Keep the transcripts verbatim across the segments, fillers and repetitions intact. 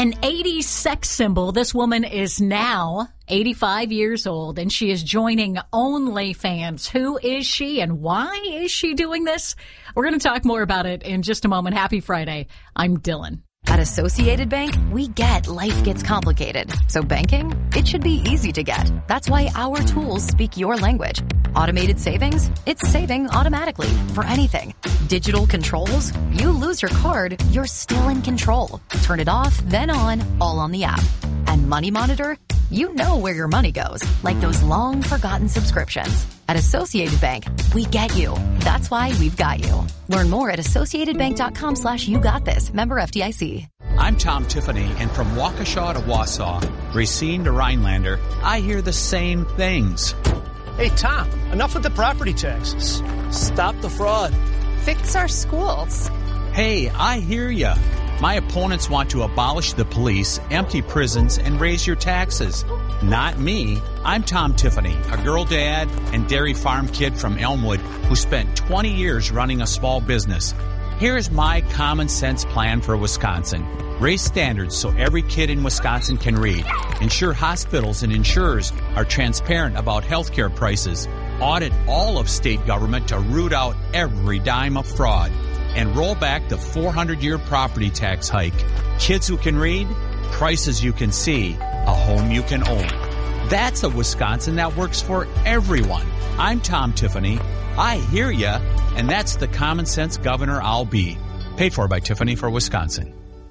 An eighties sex symbol. This woman is now eighty-five years old, and she is joining OnlyFans. Who is she, and why is she doing this? We're going to talk more about it in just a moment. Happy Friday. I'm Dylan. At Associated Bank, we get life gets complicated. So banking, it should be easy to get. That's why our tools speak your language. Automated savings? It's saving automatically for anything. Digital controls? You lose your card, you're still in control. Turn it off, then on, all on the app. And Money Monitor? You know where your money goes, like those long-forgotten subscriptions. At Associated Bank, we get you. That's why we've got you. Learn more at associatedbank.com slash you got this. Member F D I C. I'm Tom Tiffany, and from Waukesha to Wausau, Racine to Rhinelander, I hear the same things. Hey, Tom, enough with the property taxes. Stop the fraud. Fix our schools. Hey, I hear ya. My opponents want to abolish the police, empty prisons, and raise your taxes. Not me. I'm Tom Tiffany, a girl dad and dairy farm kid from Elmwood who spent twenty years running a small business. Here's my common sense plan for Wisconsin. Raise standards so every kid in Wisconsin can read. Ensure hospitals and insurers are transparent about healthcare prices. Audit all of state government to root out every dime of fraud. And roll back the four hundred year property tax hike. Kids who can read, prices you can see, a home you can own. That's a Wisconsin that works for everyone. I'm Tom Tiffany. I hear ya, and that's the common sense governor I'll be. Paid for by Tiffany for Wisconsin.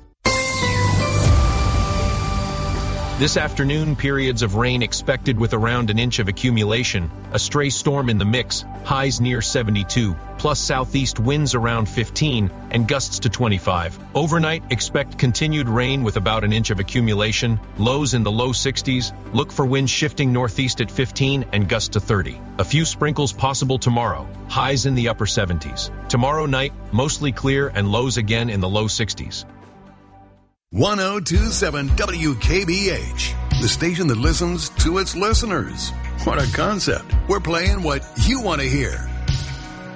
This afternoon, periods of rain expected with around an inch of accumulation. A stray storm in the mix, highs near seventy-two, plus southeast winds around fifteen, and gusts to twenty-five. Overnight, expect continued rain with about an inch of accumulation, lows in the low sixties. Look for winds shifting northeast at fifteen and gusts to thirty. A few sprinkles possible tomorrow, highs in the upper seventies. Tomorrow night, mostly clear and lows again in the low sixties. one oh two point seven W K B H, the station that listens to its listeners. What a concept. We're playing what you want to hear.